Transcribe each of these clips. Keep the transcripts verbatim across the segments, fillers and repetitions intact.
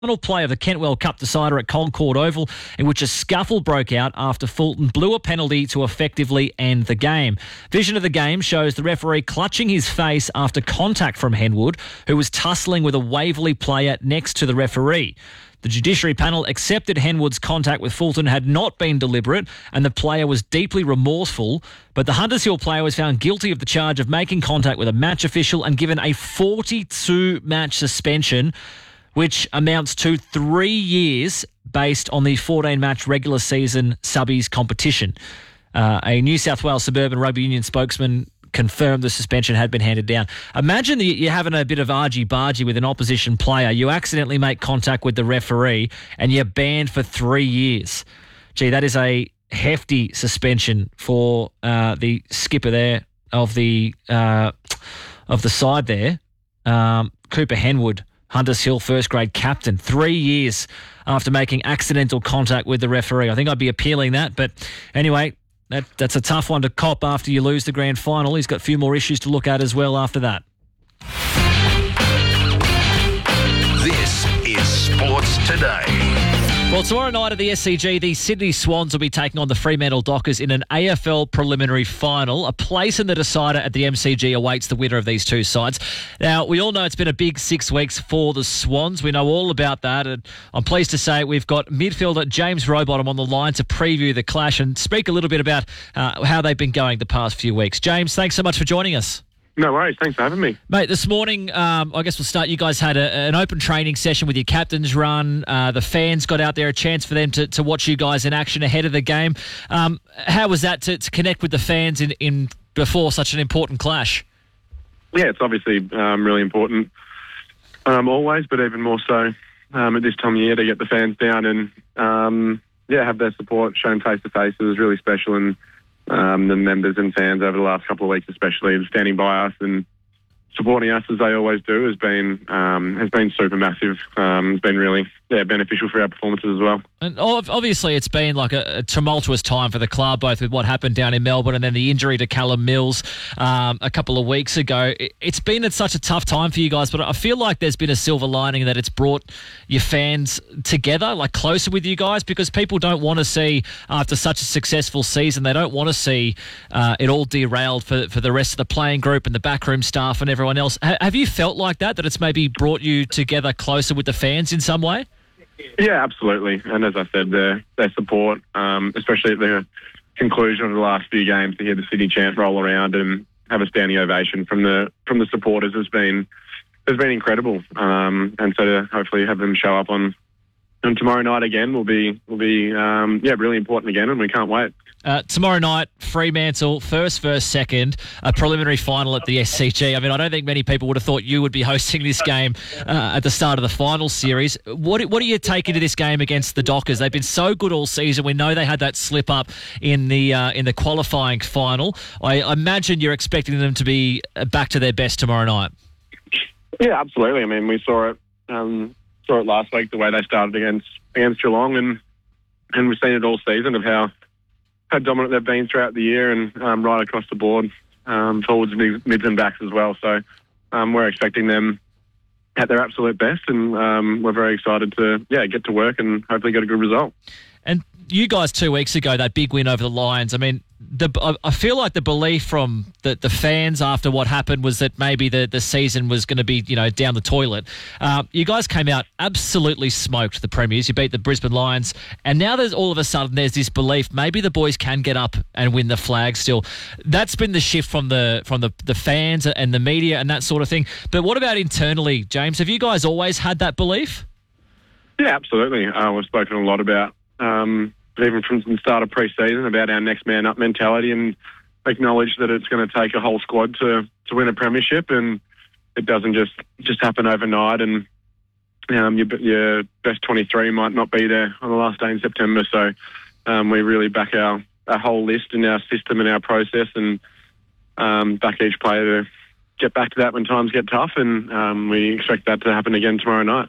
Final play of the Kentwell Cup decider at Concord Oval, in which a scuffle broke out after Fulton blew a penalty to effectively end the game. Vision of the game shows the referee clutching his face after contact from Henwood, who was tussling with a Waverley player next to the referee. The judiciary panel accepted Henwood's contact with Fulton had not been deliberate and the player was deeply remorseful, but the Hunters Hill player was found guilty of the charge of making contact with a match official and given a forty-two match suspension, which amounts to three years based on the fourteen-match regular season subbies competition. Uh, a New South Wales Suburban Rugby Union spokesman confirmed the suspension had been handed down. Imagine that you're having a bit of argy-bargy with an opposition player. You accidentally make contact with the referee and you're banned for three years. Gee, that is a hefty suspension for uh, the skipper there of the uh, of the side there, um, Cooper Henwood. Hunters Hill first grade captain, three years after making accidental contact with the referee. I think I'd be appealing that, but anyway, that, that's a tough one to cop after you lose the grand final. He's got a few more issues to look at as well after that. This is Sports Today. Well, tomorrow night at the S C G, the Sydney Swans will be taking on the Fremantle Dockers in an A F L preliminary final. A place in the decider at the M C G awaits the winner of these two sides. Now, we all know it's been a big six weeks for the Swans. We know all about that, and I'm pleased to say we've got midfielder James Rowbottom on the line to preview the clash and speak a little bit about uh, how they've been going the past few weeks. James, thanks so much for joining us. No worries. Thanks for having me. Mate, this morning, um, I guess we'll start. You guys had a, an open training session with your captain's run. Uh, the fans got out there, a chance for them to, to watch you guys in action ahead of the game. Um, how was that to, to connect with the fans in, in before such an important clash? Yeah, it's obviously um, really important um, always, but even more so um, at this time of year to get the fans down and, um, yeah, have their support shown face-to-face. It was really special, and Um, the members and fans over the last couple of weeks, especially standing by us and supporting us as they always do, has been um, has been super massive. Um, it's been really yeah beneficial for our performances as well. And obviously, it's been like a, a tumultuous time for the club, both with what happened down in Melbourne and then the injury to Callum Mills um, a couple of weeks ago. It's been at such a tough time for you guys, but I feel like there's been a silver lining that it's brought your fans together, like closer with you guys, because people don't want to see, after such a successful season, they don't want to see uh, it all derailed for, for the rest of the playing group and the backroom staff and everyone else. H- have you felt like that, that it's maybe brought you together closer with the fans in some way? Yeah, absolutely. And as I said, their their support, um, especially at the conclusion of the last few games, to hear the Sydney chant roll around and have a standing ovation from the from the supporters has been has been incredible. Um, and so to hopefully have them show up on, on tomorrow night again will be will be um, yeah really important again, and we can't wait. Uh, tomorrow night, Fremantle, first versus second, a preliminary final at the S C G. I mean, I don't think many people would have thought you would be hosting this game uh, at the start of the final series. What what do you take into this game against the Dockers? They've been so good all season. We know they had that slip up in the uh, in the qualifying final. I imagine you're expecting them to be back to their best tomorrow night. Yeah, absolutely. I mean, we saw it um, saw it last week, the way they started against against Geelong, and and we've seen it all season of how. how dominant they've been throughout the year and um, right across the board, um, forwards, mids and backs as well. So um, we're expecting them at their absolute best, and um, we're very excited to yeah get to work and hopefully get a good result. And you guys two weeks ago, that big win over the Lions, I mean, the, I feel like the belief from the, the fans after what happened was that maybe the, the season was going to be, you know, down the toilet. Uh, you guys came out absolutely smoked the Premiers. You beat the Brisbane Lions. And now there's all of a sudden there's this belief maybe the boys can get up and win the flag still. That's been the shift from the from the, the fans and the media and that sort of thing. But what about internally, James? Have you guys always had that belief? Yeah, absolutely. Uh, we've spoken a lot about um, even from the start of pre-season about our next man up mentality, and acknowledge that it's going to take a whole squad to, to win a premiership, and it doesn't just, just happen overnight, and um, your, your best twenty-three might not be there on the last day in September. So um, we really back our, our whole list and our system and our process, and um, back each player to get back to that when times get tough, and um, we expect that to happen again tomorrow night.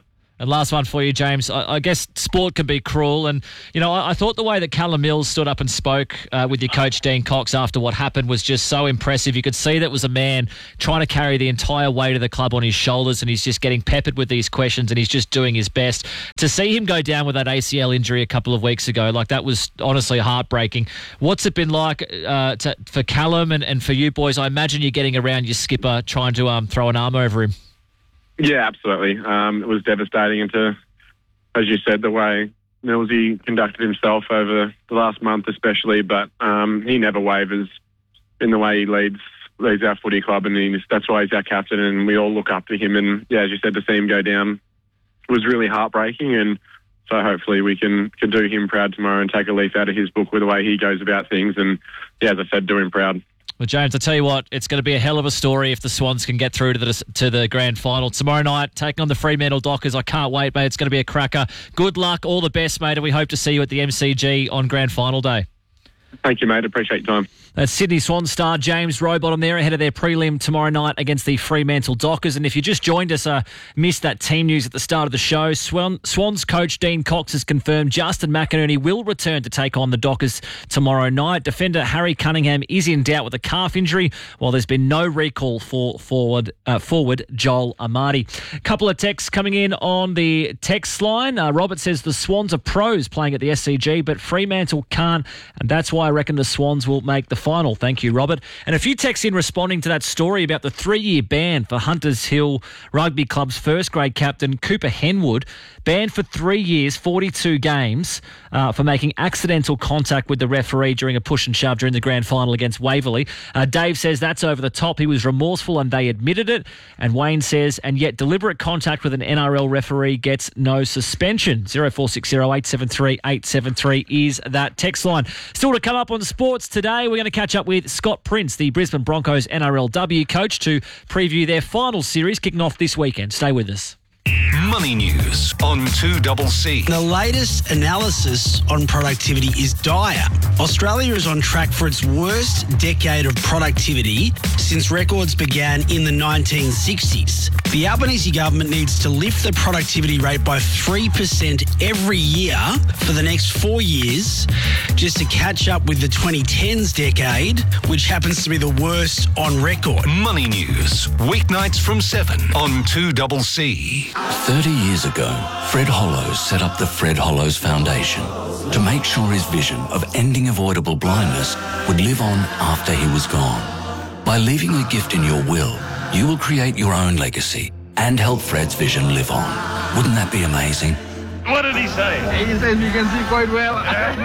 And last one for you, James. I, I guess sport can be cruel. And, you know, I, I thought the way that Callum Mills stood up and spoke uh, with your coach, Dean Cox, after what happened was just so impressive. You could see that was a man trying to carry the entire weight of the club on his shoulders, and he's just getting peppered with these questions, and he's just doing his best. To see him go down with that A C L injury a couple of weeks ago, like that was honestly heartbreaking. What's it been like uh, to, for Callum and, and for you boys? I imagine you're getting around your skipper trying to um, throw an arm over him. Yeah, absolutely. Um, it was devastating, and to, as you said, the way Millsy conducted himself over the last month especially, but um, he never wavers in the way he leads leads our footy club, and he's, that's why he's our captain, and we all look up to him. And, yeah, as you said, to see him go down was really heartbreaking, and so hopefully we can, can do him proud tomorrow and take a leaf out of his book with the way he goes about things, and, yeah, as I said, do him proud. Well, James, I tell you what, it's going to be a hell of a story if the Swans can get through to the to the grand final tomorrow night, taking on the Fremantle Dockers. I can't wait, mate. It's going to be a cracker. Good luck, all the best, mate, and we hope to see you at the M C G on grand final day. Thank you, mate. Appreciate your time. That's Sydney Swans star James Rowbottom there ahead of their prelim tomorrow night against the Fremantle Dockers. And if you just joined us, uh, missed that team news at the start of the show, Swan, Swans coach Dean Cox has confirmed Justin McInerney will return to take on the Dockers tomorrow night. Defender Harry Cunningham is in doubt with a calf injury, while there's been no recall for forward uh, forward Joel Amadi. A couple of texts coming in on the text line. Uh, Robert says the Swans are pros playing at the S C G, but Fremantle can't, and that's why I reckon the Swans will make the final. Thank you, Robert. And a few texts in responding to that story about the three-year ban for Hunters Hill Rugby Club's first-grade captain, Cooper Henwood, banned for three years, forty-two games, uh, for making accidental contact with the referee during a push and shove during the grand final against Waverley. Uh, Dave says that's over the top. He was remorseful and they admitted it. And Wayne says, and yet deliberate contact with an N R L referee gets no suspension. zero four six zero eight seven three eight seven three is that text line. Still to come up on sports today, we're going to catch up with Scott Prince, the Brisbane Broncos N R L W coach, to preview their final series kicking off this weekend. Stay with us. Money News on two C C. The latest analysis on productivity is dire. Australia is on track for its worst decade of productivity since records began in the nineteen sixties. The Albanese government needs to lift the productivity rate by three percent every year for the next four years just to catch up with the twenty tens decade, which happens to be the worst on record. Money News, weeknights from seven on two C C. thirty years ago, Fred Hollows set up the Fred Hollows Foundation to make sure his vision of ending avoidable blindness would live on after he was gone. By leaving a gift in your will, you will create your own legacy and help Fred's vision live on. Wouldn't that be amazing? What did he say? He says you can see quite well.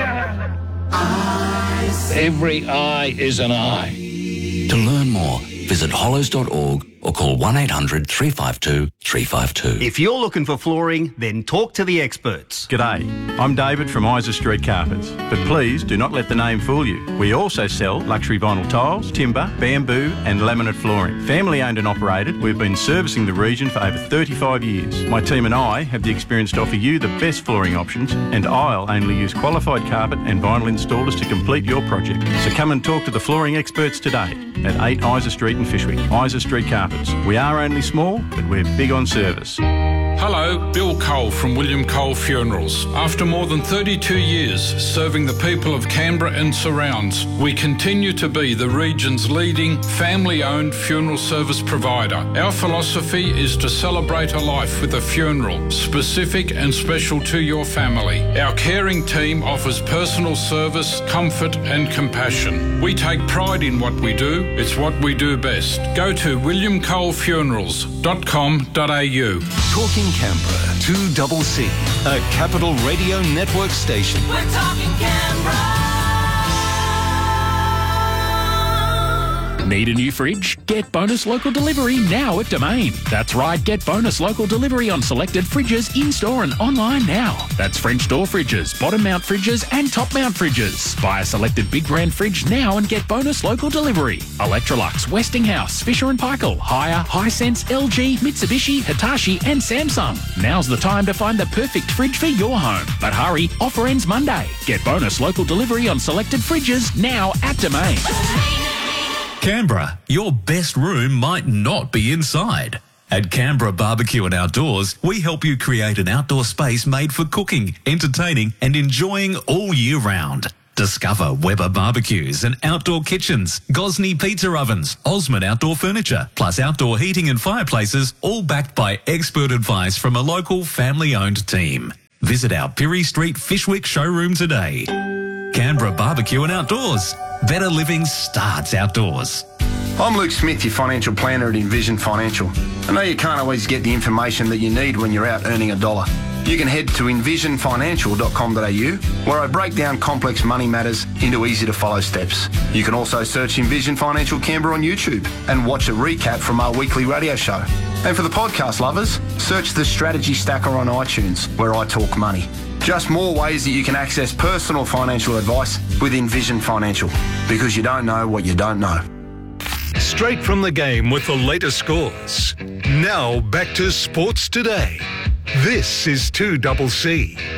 Every eye is an eye. To learn more, visit hollows dot org or call one eight hundred three five two three five two. If you're looking for flooring, then talk to the experts. G'day, I'm David from Isa Street Carpets, but please do not let the name fool you. We also sell luxury vinyl tiles, timber, bamboo and laminate flooring. Family owned and operated, we've been servicing the region for over thirty-five years. My team and I have the experience to offer you the best flooring options, and I'll only use qualified carpet and vinyl installers to complete your project. So come and talk to the flooring experts today at eight Isa Street in Fishwick. Isa Street Carpets. We are only small, but we're big on service. Hello, Bill Cole from William Cole Funerals. After more than thirty-two years serving the people of Canberra and surrounds, we continue to be the region's leading family-owned funeral service provider. Our philosophy is to celebrate a life with a funeral, specific and special to your family. Our caring team offers personal service, comfort and compassion. We take pride in what we do. It's what we do best. Go to william cole funerals dot com dot a u. Talking Canberra, two C C, a Capital Radio Network station. We're talking Canberra. Need a new fridge? Get Bonus Local Delivery now at Domain. That's right, get Bonus Local Delivery on selected fridges in-store and online now. That's French door fridges, bottom mount fridges and top mount fridges. Buy a selected big brand fridge now and get Bonus Local Delivery. Electrolux, Westinghouse, Fisher and Paykel, Haier, Hisense, L G, Mitsubishi, Hitachi and Samsung. Now's the time to find the perfect fridge for your home. But hurry, offer ends Monday. Get Bonus Local Delivery on selected fridges now at Domain. Canberra, your best room might not be inside. At Canberra Barbecue and Outdoors, we help you create an outdoor space made for cooking, entertaining and enjoying all year round. Discover Weber barbecues and outdoor kitchens, Gosney pizza ovens, Osmond outdoor furniture, plus outdoor heating and fireplaces, all backed by expert advice from a local family-owned team. Visit our Pirie Street Fishwick showroom today. Canberra Barbecue and Outdoors. Better living starts outdoors. I'm Luke Smith, your financial planner at Envision Financial. I know you can't always get the information that you need when you're out earning a dollar. You can head to envision financial dot com dot a u, where I break down complex money matters into easy-to-follow steps. You can also search Envision Financial Canberra on YouTube and watch a recap from our weekly radio show. And for the podcast lovers, search the Strategy Stacker on iTunes, where I talk money. Just more ways that you can access personal financial advice with Envision Financial, because you don't know what you don't know. Straight from the game with the latest scores. Now back to Sports Today. This is two C C.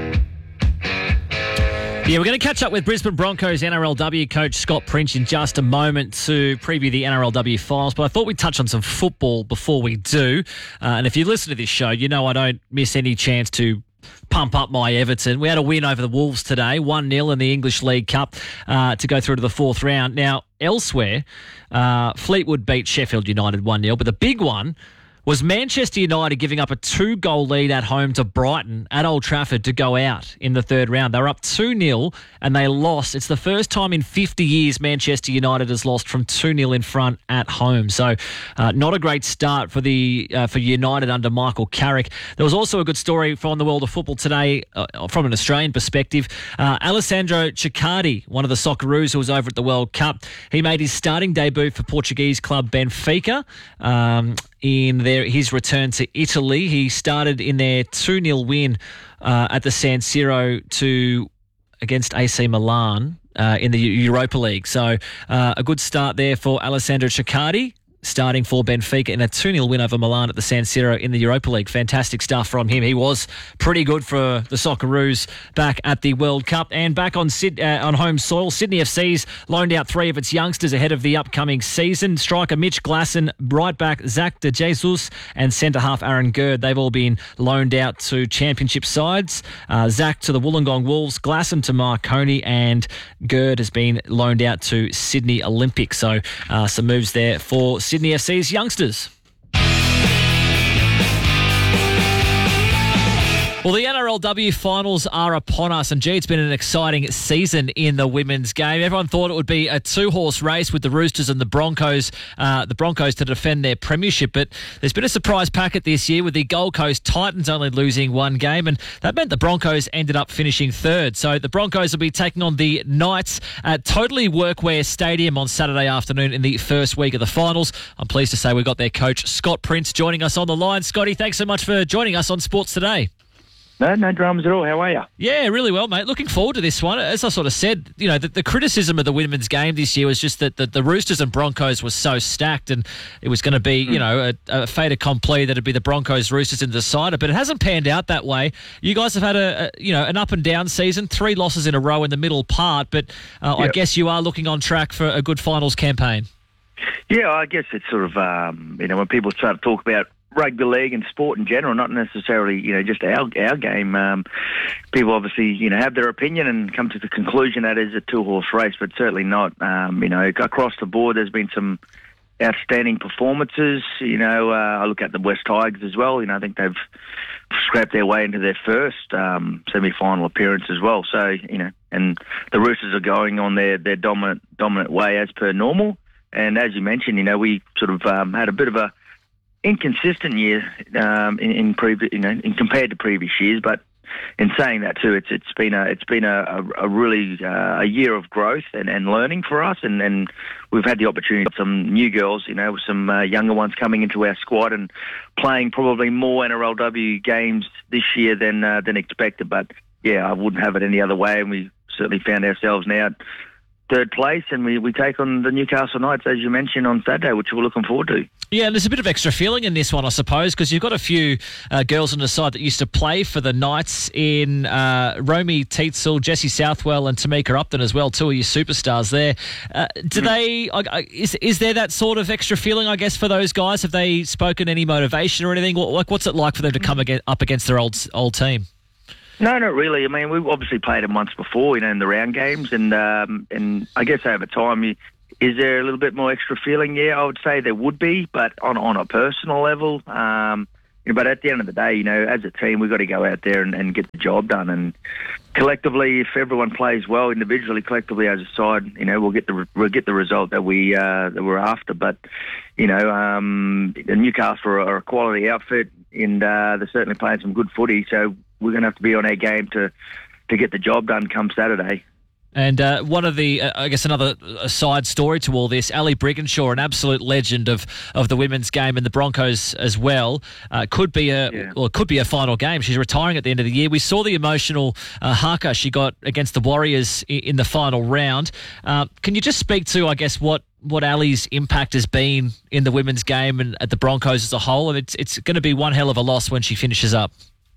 Yeah, we're going to catch up with Brisbane Broncos N R L W coach Scott Prince in just a moment to preview the N R L W finals, but I thought we'd touch on some football before we do. Uh, and if you listen to this show, you know I don't miss any chance to pump up my Everton. We had a win over the Wolves today, one nil in the English League Cup uh, to go through to the fourth round. Now, elsewhere, uh, Fleetwood beat Sheffield United one nil, but the big one was Manchester United giving up a two-goal lead at home to Brighton at Old Trafford to go out in the third round. They were up two nil and they lost. It's the first time in fifty years Manchester United has lost from two nil in front at home. So uh, not a great start for the uh, for United under Michael Carrick. There was also a good story from the world of football today uh, from an Australian perspective. Uh, Alessandro Ciccardi, one of the Socceroos who was over at the World Cup, he made his starting debut for Portuguese club Benfica. Um, in their his return to Italy. He started in their two nil win uh, at the San Siro to against A C Milan uh, in the Europa League. So uh, a good start there for Alessandro Ciccardi, starting for Benfica in a two nil win over Milan at the San Siro in the Europa League. Fantastic stuff from him. He was pretty good for the Socceroos back at the World Cup. And back on Sid, uh, on home soil, Sydney F C's loaned out three of its youngsters ahead of the upcoming season. Striker Mitch Glasson, right back Zach De Jesus, and centre-half Aaron Gerd. They've all been loaned out to championship sides. Uh, Zach to the Wollongong Wolves, Glasson to Marconi, and Gerd has been loaned out to Sydney Olympic. So uh, some moves there for Sydney F C's youngsters. Well, the N R L W finals are upon us, and gee, it's been an exciting season in the women's game. Everyone thought it would be a two-horse race with the Roosters and the Broncos, uh, the Broncos to defend their premiership, but there's been a surprise packet this year with the Gold Coast Titans only losing one game, and that meant the Broncos ended up finishing third. So the Broncos will be taking on the Knights at Totally Workwear Stadium on Saturday afternoon in the first week of the finals. I'm pleased to say we've got their coach, Scott Prince, joining us on the line. Scotty, thanks so much for joining us on Sports Today. No, no dramas at all. How are you? Yeah, really well, mate. Looking forward to this one. As I sort of said, you know, the, the criticism of the women's game this year was just that the, the Roosters and Broncos were so stacked, and it was going to be, mm. you know, a, a fait accompli that it'd be the Broncos, Roosters, and the decider. But it hasn't panned out that way. You guys have had a, a you know an up and down season, three losses in a row in the middle part. But uh, yep. I guess you are looking on track for a good finals campaign. Yeah, I guess it's sort of um, you know when people start to talk about rugby league and sport in general, not necessarily, you know, just our our game. Um, people obviously, you know, have their opinion and come to the conclusion that it's a two-horse race, but certainly not. Um, you know, across the board, there's been some outstanding performances. You know, uh, I look at the West Tigers as well. You know, I think they've scrapped their way into their first um, semi-final appearance as well. So, you know, and the Roosters are going on their, their dominant dominant way as per normal. And as you mentioned, you know, we sort of um, had a bit of a inconsistent year um, in, in, previ- you know, in compared to previous years, but in saying that too, it's it's been a it's been a, a, a really uh, a year of growth and, and learning for us, and, and we've had the opportunity of some new girls, you know, some uh, younger ones coming into our squad and playing probably more N R L W games this year than uh, than expected. But yeah, I wouldn't have it any other way, and we certainly found ourselves now third place, and we, we take on the Newcastle Knights, as you mentioned, on Saturday, which we're looking forward to. Yeah, and there's a bit of extra feeling in this one, I suppose, because you've got a few uh, girls on the side that used to play for the Knights in uh, Romy Teetsel, Jessie Southwell and Tamika Upton as well, two of your superstars there. Uh, do mm. they, uh, is, is there that sort of extra feeling, I guess, for those guys? Have they spoken any motivation or anything? What, like, what's it like for them to come again, up against their old old team? No, not really. I mean, we've obviously played them once before, you know, in the round games, and um, and I guess over time, you, is there a little bit more extra feeling? Yeah, I would say there would be, but on on a personal level. Um, you know, but at the end of the day, you know, as a team, we've got to go out there and, and get the job done. And collectively, if everyone plays well, individually, collectively as a side, you know, we'll get the we'll get the result that we uh, that we're after. But you know, um, Newcastle are a quality outfit, and uh, they're certainly playing some good footy. So we're going to have to be on our game to, to get the job done come Saturday. And uh, one of the, uh, I guess another side story to all this, Ali Brigginshaw, an absolute legend of, of the women's game and the Broncos as well, uh, could be a yeah. well, could be a final game. She's retiring at the end of the year. We saw the emotional uh, haka she got against the Warriors in, in the final round. Uh, can you just speak to, I guess, what what Ali's impact has been in the women's game and at the Broncos as a whole? And it's it's going to be one hell of a loss when she finishes up.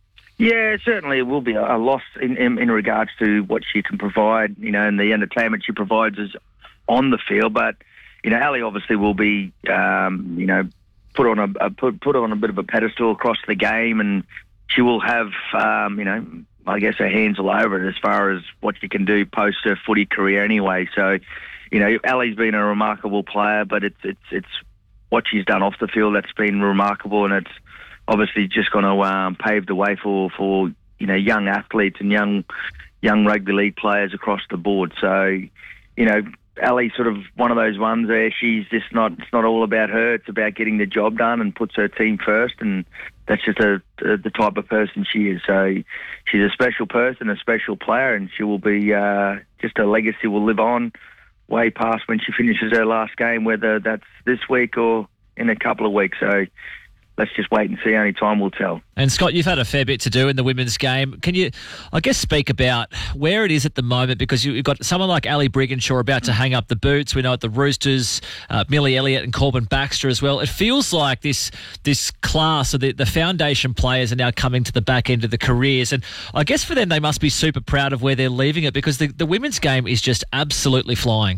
Yeah, certainly it will be a loss in, in, in regards to what she can provide, you know, and the entertainment she provides is on the field. But, you know, Ali obviously will be, um, you know, put on a, a put, put on a bit of a pedestal across the game, and she will have, um, you know, I guess her hands all over it as far as what she can do post her footy career anyway. So, you know, Ali's been a remarkable player, but it's it's it's what she's done off the field that's been remarkable, and it's obviously just going to um, pave the way for, for you know young athletes and young young rugby league players across the board. So, you know, Ali's sort of one of those ones where she's just not. It's not all about her. It's about getting the job done and puts her team first, and that's just a, a, the type of person she is. So, she's a special person, a special player, and she will be uh, just her legacy will live on way past when she finishes her last game, whether that's this week or in a couple of weeks. So, let's just wait and see. Only time will tell. And Scott, you've had a fair bit to do in the women's game. Can you, I guess, speak about where it is at the moment? Because you've got someone like Ali Brigginshaw about to hang up the boots. We know at the Roosters, uh, Millie Elliott and Corbin Baxter as well. It feels like this this class of the, the foundation players are now coming to the back end of the careers. And I guess for them, they must be super proud of where they're leaving it, because the, the women's game is just absolutely flying.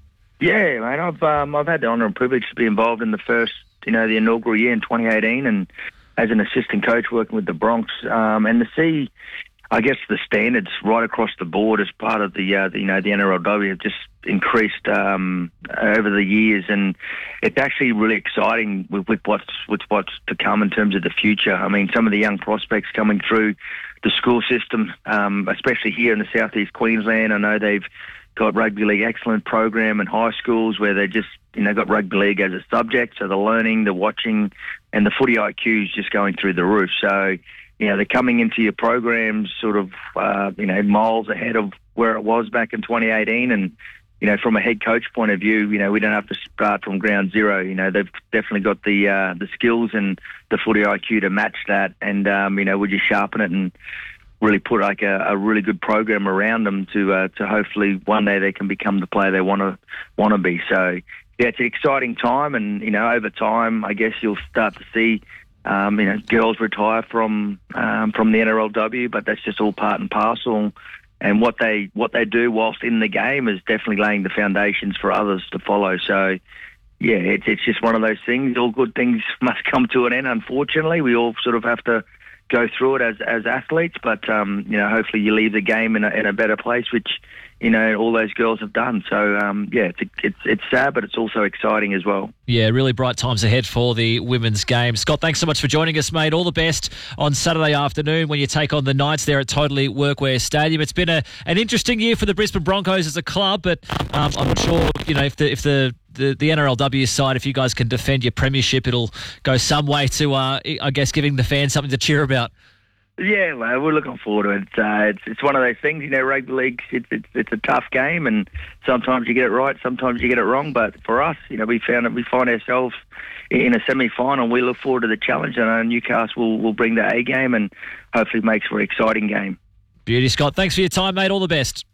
Yeah, mate. I've um, I've had the honour and privilege to be involved in the first, you know, the inaugural year in twenty eighteen, and as an assistant coach working with the Bronx, um, and to see, I guess, the standards right across the board as part of the, uh, the you know, the N R L W have just increased um, over the years, and it's actually really exciting with, with what's with what's to come in terms of the future. I mean, some of the young prospects coming through the school system, um, especially here in the southeast Queensland. I know they've got Rugby League Excellent program in high schools where they just, you know, got rugby league as a subject, so the learning, the watching, and the footy I Q is just going through the roof. So, you know, they're coming into your programs sort of, uh, you know, miles ahead of where it was back in twenty eighteen. And, you know, from a head coach point of view, you know, we don't have to start from ground zero. You know, they've definitely got the uh, the skills and the footy I Q to match that. And, um, you know, we just sharpen it and really put like a, a really good program around them to uh, to hopefully one day they can become the player they want to want to be. So, yeah, it's an exciting time, and, you know, over time, I guess you'll start to see, um, you know, girls retire from um, from the N R L W, but that's just all part and parcel. And what they what they do whilst in the game is definitely laying the foundations for others to follow. So, yeah, it's it's just one of those things. All good things must come to an end. Unfortunately, we all sort of have to go through it as as athletes, but um, you know, hopefully you leave the game in a, in a better place, which, you know, all those girls have done. So, um, yeah, it's, it's it's sad, but it's also exciting as well. Yeah, really bright times ahead for the women's game. Scott, thanks so much for joining us, mate. All the best on Saturday afternoon when you take on the Knights there at Totally Workwear Stadium. It's been a, an interesting year for the Brisbane Broncos as a club, but um, I'm sure, you know, if the if the The, the N R L W side, if you guys can defend your premiership, it'll go some way to, uh, I guess, giving the fans something to cheer about. Yeah, well, we're looking forward to it. Uh, it's it's one of those things, you know, rugby league, it's, it's it's a tough game, and sometimes you get it right, sometimes you get it wrong. But for us, you know, we found it, we find ourselves in a semi-final. We look forward to the challenge, and uh, Newcastle will, will bring the A game and hopefully makes for an exciting game. Beauty, Scott. Thanks for your time, mate. All the best.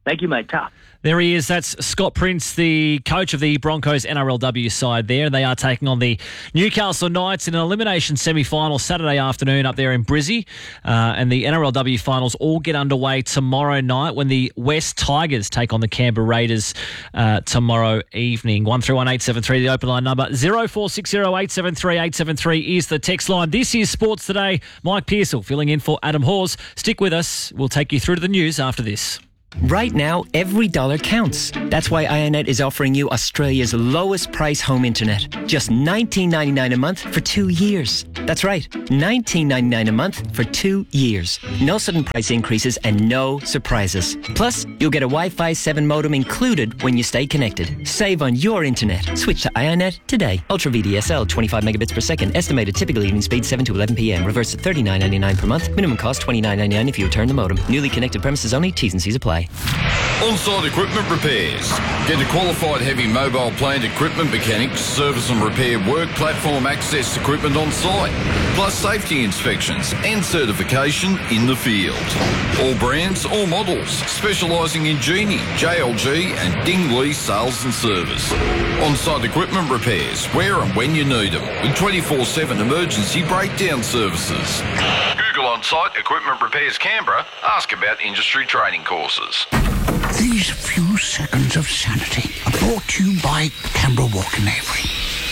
Thank you, mate. Tough. There he is. That's Scott Prince, the coach of the Broncos N R L W side there. They are taking on the Newcastle Knights in an elimination semi-final Saturday afternoon up there in Brizzy. Uh, and the N R L W finals all get underway tomorrow night when the West Tigers take on the Canberra Raiders uh, tomorrow evening. one three one eight seven three, the open line number. zero four six zero eight seven three eight seven three is the text line. This is Sports Today. Mike Pearsall filling in for Adam Hawes. Stick with us. We'll take you through to the news after this. Right now, every dollar counts. That's why Ionet is offering you Australia's lowest price home internet. Just nineteen ninety-nine a month for two years. That's right, nineteen ninety-nine a month for two years. No sudden price increases and no surprises. Plus, you'll get a Wi-Fi seven modem included when you stay connected. Save on your internet. Switch to Ionet today. Ultra V D S L, twenty-five megabits per second. Estimated typical evening speed seven to eleven p.m. Reverse at thirty-nine ninety-nine per month. Minimum cost twenty-nine ninety-nine if you return the modem. Newly connected premises only. T's and C's apply. On-site equipment repairs. Get a qualified heavy mobile plant equipment mechanic to service and repair work platform access equipment on site, plus safety inspections and certification in the field. All brands, all models, specialising in Genie, J L G and Dingley sales and service. On-site equipment repairs, where and when you need them, with twenty-four seven emergency breakdown services. Google On-Site Equipment Repairs Canberra. Ask about industry training courses. These few seconds of sanity are brought to you by Canberra Walk in Avery.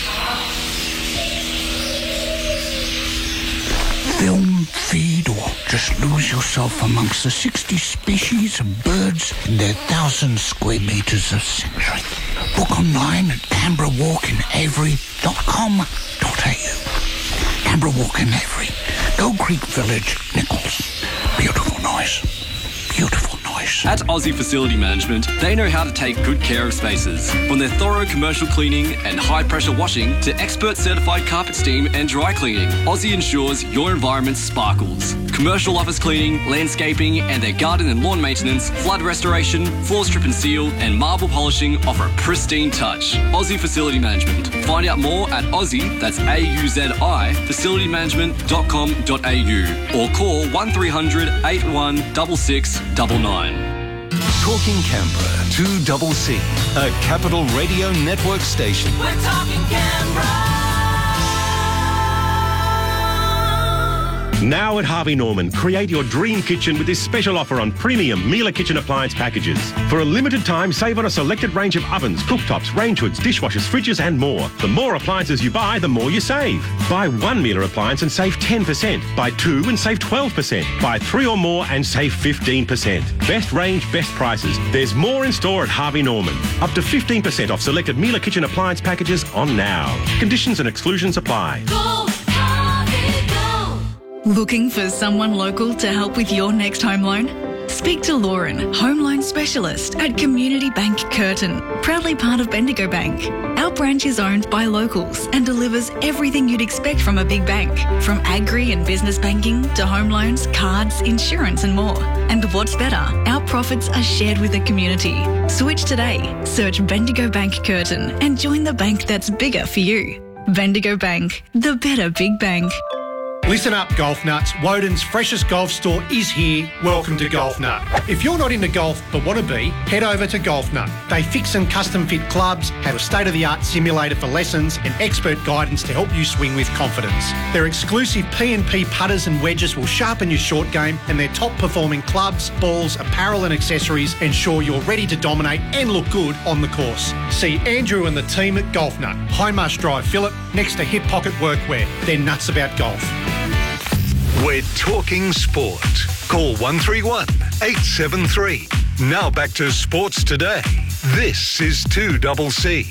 Film, feed, or just lose yourself amongst the sixty species of birds in their thousand square metres of sanctuary. Book online at canberra walk in avery dot com dot a u. Canberra Walk in Avery, Gold Creek Village, Nichols. Beautiful noise. Beautiful noise. At Aussie Facility Management, they know how to take good care of spaces. From their thorough commercial cleaning and high-pressure washing to expert-certified carpet steam and dry cleaning, Aussie ensures your environment sparkles. Commercial office cleaning, landscaping, and their garden and lawn maintenance, flood restoration, floor strip and seal, and marble polishing offer a pristine touch. Aussie Facility Management. Find out more at Aussie, that's A U Z I, facility management dot com dot a u or call one three hundred eight one six six nine nine. Talking Canberra, two double C, a Capital Radio Network station. We're talking Canberra. Now at Harvey Norman, create your dream kitchen with this special offer on premium Miele kitchen appliance packages. For a limited time, save on a selected range of ovens, cooktops, range hoods, dishwashers, fridges and more. The more appliances you buy, the more you save. Buy one Miele appliance and save ten percent. Buy two and save twelve percent. Buy three or more and save fifteen percent. Best range, best prices. There's more in store at Harvey Norman. Up to fifteen percent off selected Miele kitchen appliance packages on now. Conditions and exclusions apply. Go, Harvey, go. Looking for someone local to help with your next home loan? Speak to Lauren, home loan specialist at Community Bank Curtin, proudly part of Bendigo Bank. Our branch is owned by locals and delivers everything you'd expect from a big bank, from agri and business banking to home loans, cards, insurance and more. And what's better, our profits are shared with the community. Switch today, search Bendigo Bank Curtin and join the bank that's bigger for you. Bendigo Bank, the better big bank. Listen up, golf nuts. Woden's freshest golf store is here. Welcome to Golf Nut. If you're not into golf but want to be, head over to Golf Nut. They fix and custom fit clubs, have a state-of-the-art simulator for lessons and expert guidance to help you swing with confidence. Their exclusive P and P putters and wedges will sharpen your short game, and their top-performing clubs, balls, apparel and accessories ensure you're ready to dominate and look good on the course. See Andrew and the team at Golf Nut, Highmarsh Drive, Phillip, next to Hip Pocket Workwear. They're nuts about golf. We're talking sport. Call one three one eight seven three. Now back to Sports Today. This is two double C.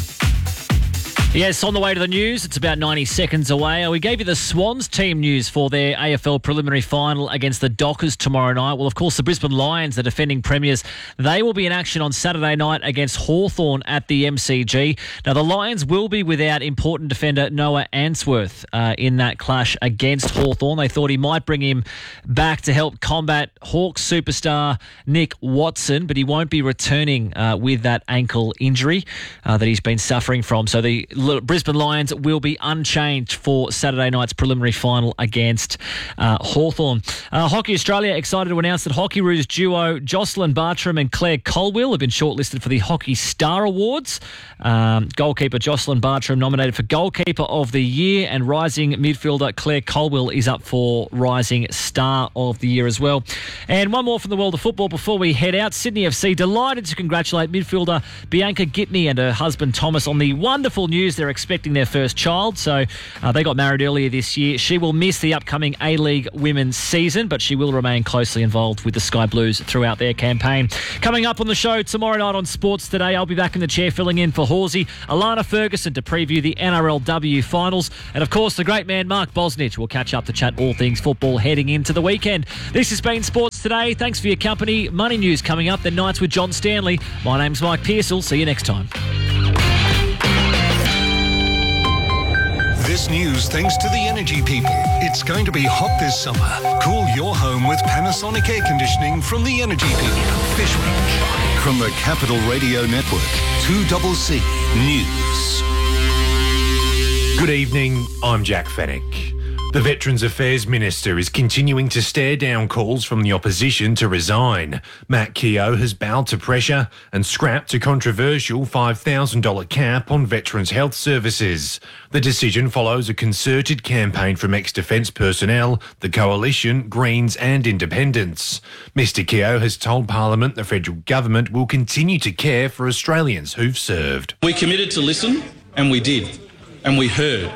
Yes, on the way to the news. It's about ninety seconds away. We gave you the Swans team news for their A F L preliminary final against the Dockers tomorrow night. Well, of course, the Brisbane Lions, the defending premiers, they will be in action on Saturday night against Hawthorn at the M C G. Now, the Lions will be without important defender Noah Answorth uh, in that clash against Hawthorn. They thought he might bring him back to help combat Hawks superstar Nick Watson, but he won't be returning uh, with that ankle injury uh, that he's been suffering from. So the L- Brisbane Lions will be unchanged for Saturday night's preliminary final against uh, Hawthorn. Uh, Hockey Australia excited to announce that Hockeyroos duo Jocelyn Bartram and Claire Colwell have been shortlisted for the Hockey Star Awards. Um, goalkeeper Jocelyn Bartram nominated for Goalkeeper of the Year, and rising midfielder Claire Colwell is up for Rising Star of the Year as well. And one more from the world of football before we head out. Sydney F C delighted to congratulate midfielder Bianca Gitney and her husband Thomas on the wonderful news they're expecting their first child. So uh, they got married earlier this year. She will miss the upcoming A-League women's season, but she will remain closely involved with the Sky Blues throughout their campaign. Coming up on the show tomorrow night on Sports Today, I'll be back in the chair filling in for Horsey, Alana Ferguson to preview the N R L W finals. And of course, the great man Mark Bosnich will catch up to chat all things football heading into the weekend. This has been Sports Today. Thanks for your company. Money news coming up, then Nights with John Stanley. My name's Mike Pearsall. See you next time. This news thanks to the energy people. It's going to be hot this summer. Cool your home with Panasonic air conditioning from the energy people. Fishwich. From the Capital Radio Network, two C C News. Good evening, I'm Jack Fennick. The Veterans Affairs Minister is continuing to stare down calls from the opposition to resign. Matt Keogh has bowed to pressure and scrapped a controversial five thousand dollars cap on Veterans Health Services. The decision follows a concerted campaign from ex-defence personnel, the Coalition, Greens and Independents. Mister Keogh has told Parliament the federal government will continue to care for Australians who've served. We committed to listen, and we did, and we heard,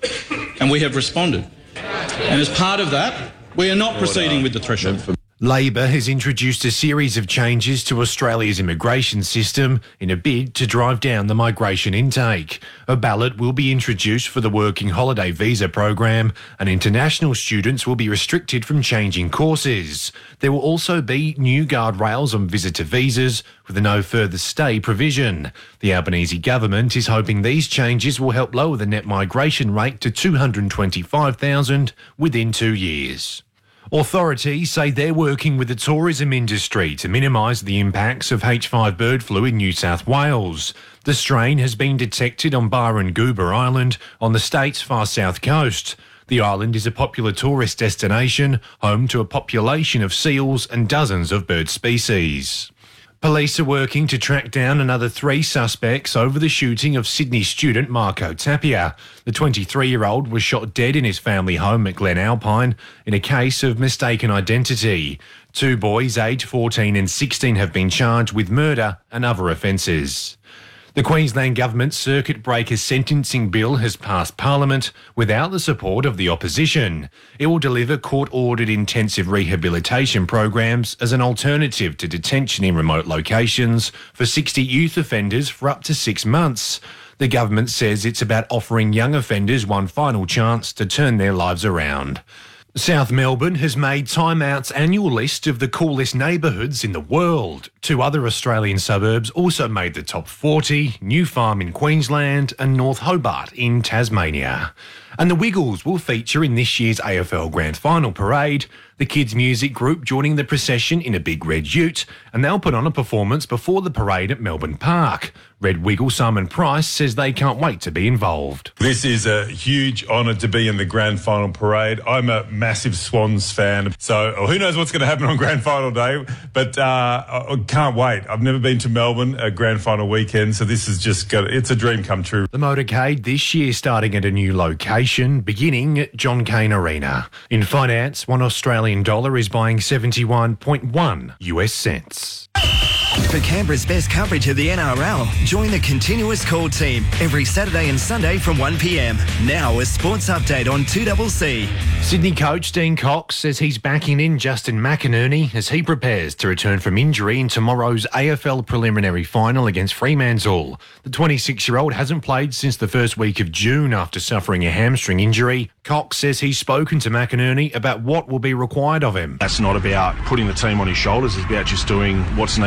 and we have responded. And as part of that, we are not proceeding with the threshold. Labor has introduced a series of changes to Australia's immigration system in a bid to drive down the migration intake. A ballot will be introduced for the working holiday visa program, and international students will be restricted from changing courses. There will also be new guardrails on visitor visas with a no further stay provision. The Albanese government is hoping these changes will help lower the net migration rate to two hundred twenty-five thousand within two years. Authorities say they're working with the tourism industry to minimise the impacts of H five bird flu in New South Wales. The strain has been detected on Barangooba Island on the state's far south coast. The island is a popular tourist destination, home to a population of seals and dozens of bird species. Police are working to track down another three suspects over the shooting of Sydney student Marco Tapia. The twenty-three-year-old was shot dead in his family home at Glen Alpine in a case of mistaken identity. Two boys aged fourteen and sixteen have been charged with murder and other offences. The Queensland Government's circuit breaker sentencing bill has passed Parliament without the support of the opposition. It will deliver court-ordered intensive rehabilitation programs as an alternative to detention in remote locations for sixty youth offenders for up to six months. The government says it's about offering young offenders one final chance to turn their lives around. South Melbourne has made Time Out's annual list of the coolest neighbourhoods in the world. Two other Australian suburbs also made the top forty, New Farm in Queensland and North Hobart in Tasmania. And the Wiggles will feature in this year's A F L Grand Final parade, the kids' music group joining the procession in a big red ute, and they'll put on a performance before the parade at Melbourne Park. Red Wiggle Simon Price says they can't wait to be involved. This is a huge honour to be in the Grand Final parade. I'm a massive Swans fan, so who knows what's going to happen on Grand Final day, but uh, I can't wait. I've never been to Melbourne, a Grand Final weekend, so this is just, got, it's a dream come true. The motorcade this year starting at a new location, beginning at John Cain Arena. In finance, one Australian dollar is buying seventy-one point one U S cents. For Canberra's best coverage of the N R L, join the Continuous Call team every Saturday and Sunday from one p m. Now a sports update on two C C. Sydney coach Dean Cox says he's backing in Justin McInerney as he prepares to return from injury in tomorrow's A F L preliminary final against Fremantle. The twenty-six-year-old hasn't played since the first week of June after suffering a hamstring injury. Cox says he's spoken to McInerney about what will be required of him. That's not about putting the team on his shoulders, it's about just doing what's needed at the right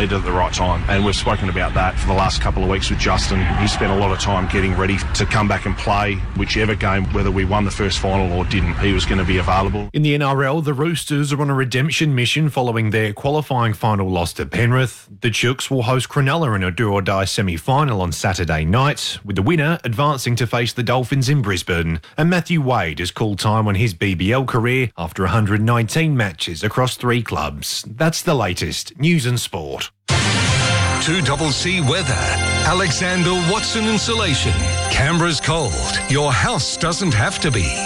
right time. And we've spoken about that for the last couple of weeks with Justin. He spent a lot of time getting ready to come back and play whichever game, whether we won the first final or didn't. He was going to be available. In the N R L, the Roosters are on a redemption mission following their qualifying final loss to Penrith. The Chooks will host Cronulla in a do-or-die semi-final on Saturday night, with the winner advancing to face the Dolphins in Brisbane. And Matthew Wade has called time on his B B L career after one hundred nineteen matches across three clubs. That's the latest news and sport. two C C weather. Alexander Watson Insulation. Canberra's cold. Your house doesn't have to be.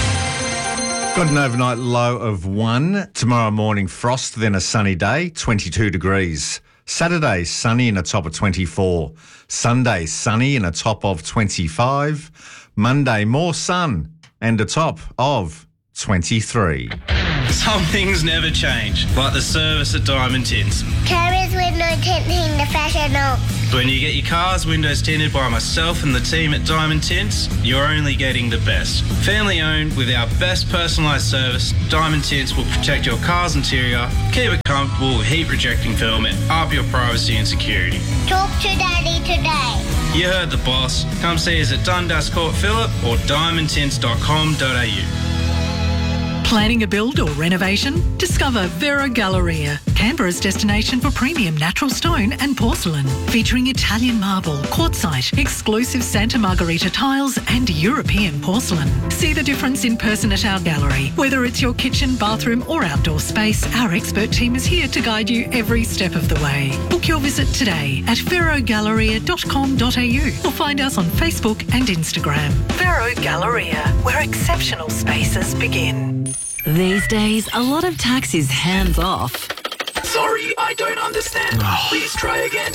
Got an overnight low of one. Tomorrow morning, frost, then a sunny day, twenty-two degrees. Saturday, sunny and a top of twenty-four. Sunday, sunny and a top of twenty-five. Monday, more sun and a top of twenty-three. Some things never change, like the service at Diamond Tints. Carriers window tinting the fashion. When you get your car's windows tinted by myself and the team at Diamond Tints, you're only getting the best. Family owned with our best personalised service, Diamond Tints will protect your car's interior, keep it comfortable with heat rejecting film and up your privacy and security. Talk to Daddy today. You heard the boss. Come see us at Dundas Court Phillip or diamond tints dot com dot a u. Planning a build or renovation? Discover Vero Galleria, Canberra's destination for premium natural stone and porcelain, featuring Italian marble, quartzite, exclusive Santa Margherita tiles and European porcelain. See the difference in person at our gallery. Whether it's your kitchen, bathroom or outdoor space, our expert team is here to guide you every step of the way. Book your visit today at vero galleria dot com dot a u or find us on Facebook and Instagram. Vero Galleria, where exceptional spaces begin. These days, a lot of tax is hands-off. Sorry, I don't understand. Please try again.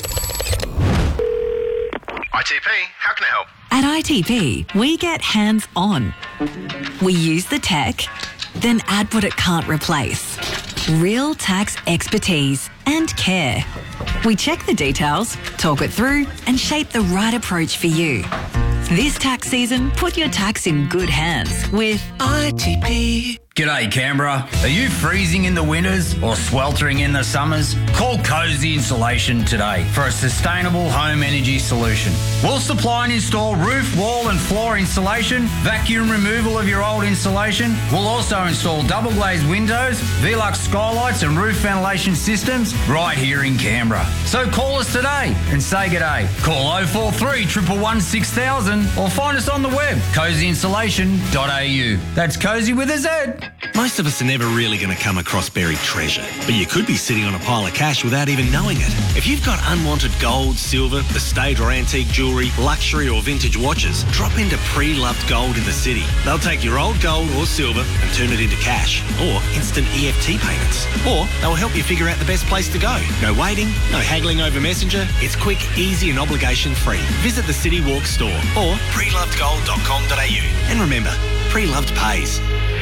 I T P, how can I help? At I T P, we get hands-on. We use the tech, then add what it can't replace. Real tax expertise and care. We check the details, talk it through, and shape the right approach for you. This tax season, put your tax in good hands with I T P. G'day Canberra. Are you freezing in the winters or sweltering in the summers? Call Cozy Insulation today for a sustainable home energy solution. We'll supply and install roof, wall and floor insulation, vacuum removal of your old insulation. We'll also install double glazed windows, Velux skylights and roof ventilation systems right here in Canberra. So call us today and say g'day. Call oh four three, one one one, six thousand or find us on the web, cozy insulation dot a u. That's Cozy with a Z. Most of us are never really going to come across buried treasure, but you could be sitting on a pile of cash without even knowing it. If you've got unwanted gold, silver, estate or antique jewellery, luxury or vintage watches, drop into Pre-Loved Gold in the city. They'll take your old gold or silver and turn it into cash or instant E F T payments. Or they'll help you figure out the best place to go. No waiting, no haggling over Messenger. It's quick, easy and obligation free. Visit the City Walk store or pre loved gold dot com dot a u. And remember, Pre-Loved pays.